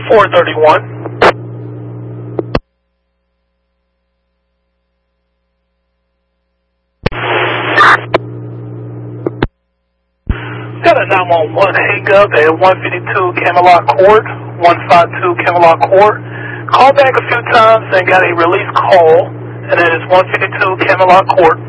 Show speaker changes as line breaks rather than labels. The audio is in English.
431. Got a 911 hang up at 152 Camelot Court, 152 Camelot Court. Called back a few times and got a release call, and that is 152 Camelot Court.